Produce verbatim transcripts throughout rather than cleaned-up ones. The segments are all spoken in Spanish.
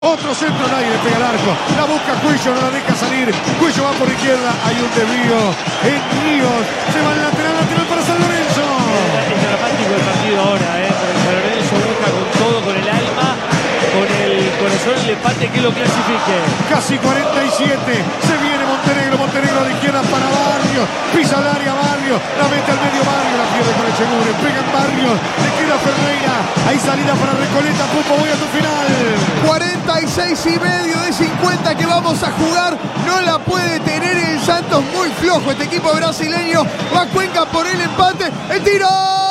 Otro centro al aire, pega al arco. La busca Cuello, no la deja salir. Cuello va por izquierda. Hay un desvío en Ríos. Se va al lateral, lateral para San Lorenzo. Es dramático el partido ahora, ¿eh? Porque San Lorenzo busca con todo, con el alma, con el corazón, el empate que lo clasifique. Casi cuarenta y siete. Se viene Montenegro. Montenegro a la izquierda para Barrios. Pisa al área Barrios. La mete al medio Barrios. La pierde con Echegure. Pega en Barrios. Le queda Ferreira. Hay salida para Recoleta. Pupo, voy a tu final. cuarenta y seis y medio de cincuenta que vamos a jugar. No la puede tener el Santos, muy flojo este equipo brasileño. Va Cuenca por el empate. El tiro.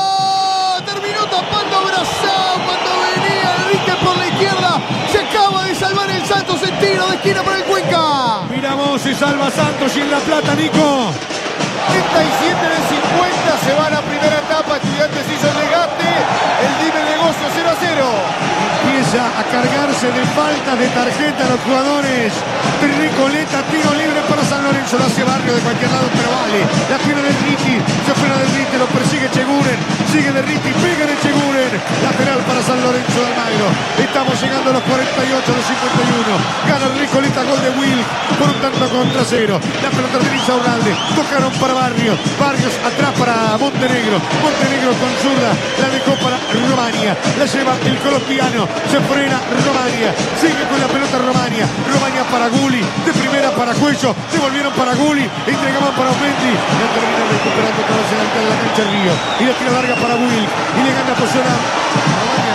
Terminó tapando Brazao cuando venía Enrique por la izquierda. Se acaba de salvar el Santos en tiro de esquina para el Cuenca. Miramos si salva Santos y en La Plata, Nico. treinta y siete de cincuenta. Se va a la primera etapa. Estudiantes hizo el regate. El libre negocio cero a cero. Empieza a cargarse de faltas de tarjeta a los jugadores. Recoleta, tiro libre para San Lorenzo. Lo hace Barrio de cualquier lado, pero vale. La tiene del Riti. Se frena del Riti. Lo persigue Cheguren. Sigue de Riti. Pega de Cheguren. Lateral para San Lorenzo de Almagro. Estamos llegando a los cuarenta y ocho de cincuenta y uno. Gana Recoleta, gol de Will. Por un tanto contra cero. La pelota de Insaurralde. Tocaron para Barrios. Barrios atrás para Montenegro. Montenegro con zurda. La dejó para Romania. La lleva el colombiano. Se frena Romania. Sigue con la pelota Romania. Romania para Gulli. De primera para Cuello. Devolvieron para Gulli. Entregaban para Opendi. Ya termina recuperando otra vez en la mitad de la cancha el Río. Y la tira larga para Will. Y le gana posición a Romania.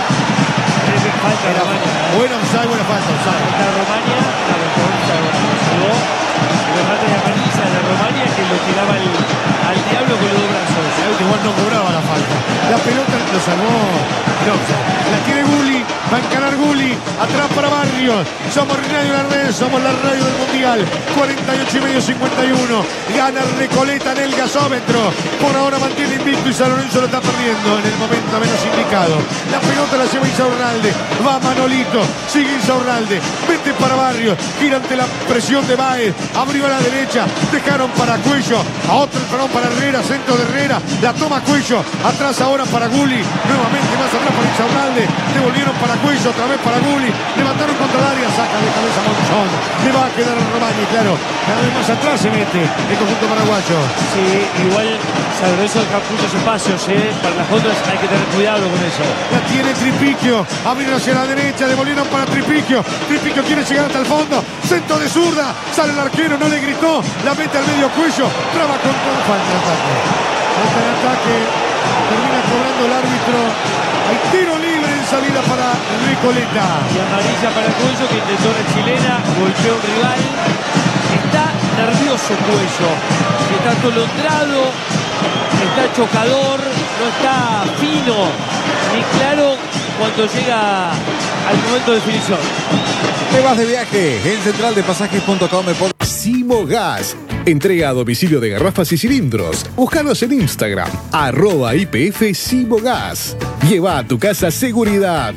Falta Era Romania. buena offside, buena falta. Offside. La Romania, la recontra, salvó. Le falta de amarilla de Romania que lo tiraba al, al diablo con los dos brazos. Igual no cobraba la falta. La pelota lo salvó. No, la tiene Gulli. Va a encarar Gulli. Atrás para Barrios. Somos Radio La Red. Somos la radio del Mundial. cuarenta y ocho y medio, cincuenta y uno. Gana Recoleta en el gasómetro. Por ahora mantiene invicto y San Lorenzo lo está perdiendo en el momento menos indicado. La pelota la lleva Insaurralde. Va Manolito. Sigue Insaurralde. Vete para Barrios. Gira ante la presión de Baez. Abrió a la derecha. Dejaron para Cuello. A otro parón para Herrera. Centro de Herrera. La toma Cuello. Atrás ahora para Gulli. Nuevamente más atrás para Insaurralde. Devolvieron para Cuello. Otra vez para Gulli. Levantaron contra el área. Saca de cabeza Monzón. Le va a quedar a Romani, claro. Cada vez más atrás se mete el conjunto paraguayo. Sí, igual San Lorenzo deja muchos espacios, ¿eh? Para las contras hay que tener cuidado con eso. La tiene Tripiquio. Abrieron hacia la derecha. Devolvieron para Tripiquio. Tripiquio quiere llegar hasta el fondo. Centro de zurda. Sale el arquero. No le gritó. La mete al medio Cuello. Traba con todo. Falta de ataque. Falta de ataque. Termina cobrando el árbitro. Hay tiro libre en salida para Recoleta. Y amarilla para Cuello que intentó una chilena. Golpeó a un rival. Está nervioso Cuello. Está atolondrado. Está chocador. No está fino ni claro cuando llega al momento de definición. Te vas de viaje en central de pasajes punto com por Simogas. Entrega a domicilio de garrafas y cilindros. Búscanos en Instagram, arroba I P F Simogas. Lleva a tu casa seguridad.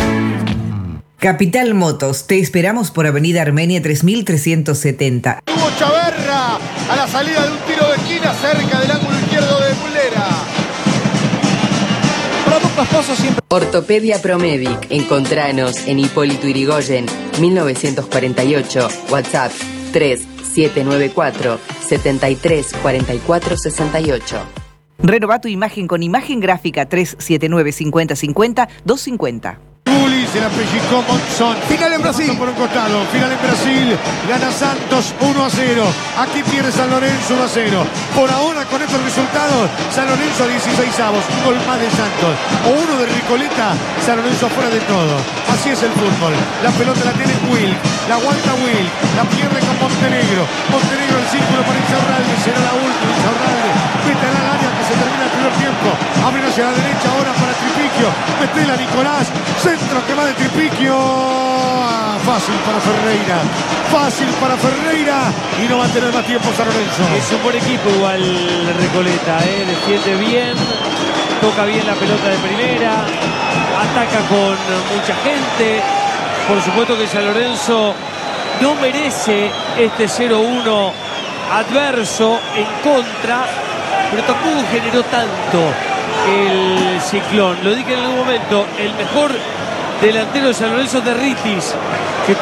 Capital Motos, te esperamos por Avenida Armenia tres mil trescientos setenta. Hugo Chaverra a la salida de un tiro de esquina cerca del ángulo izquierdo de Mulera. Productos Pozos siempre. Ortopedia Promedic. Encontranos en Hipólito Yrigoyen, mil novecientos cuarenta y ocho. WhatsApp tres siete nueve cuatro siete tres cuatro cuatro seis ocho. Renová tu imagen con imagen gráfica tres siete nueve cinco cero cinco cero dos cinco cero. Gulli se la pellizcó Monzón. Final en Brasil. Por un costado. Final en Brasil. Gana Santos uno a cero. Aquí pierde San Lorenzo uno a cero. Por ahora, con estos resultados, San Lorenzo dieciséis avos. Un gol más de Santos. O uno de Recoleta. San Lorenzo fuera de todo. Así es el fútbol. La pelota la tiene Will. La aguanta Will. La pierde con Montenegro. Montenegro el círculo para Insaurralde. Será la última. Insaurralde. Mete en el área que se termina el primer tiempo. Abre hacia la derecha ahora para Tripiquio. Metela Nicolás. Centro que va de Tripiquio. Ah, fácil para Ferreira. Fácil para Ferreira. Y no va a tener más tiempo San Lorenzo. Es un buen equipo igual Recoleta, ¿eh? Defiende bien. Toca bien la pelota de primera. Ataca con mucha gente. Por supuesto que San Lorenzo no merece este cero uno adverso en contra, pero tampoco generó tanto el Ciclón. Lo dije en algún momento, el mejor delantero de San Lorenzo, de Ritis, que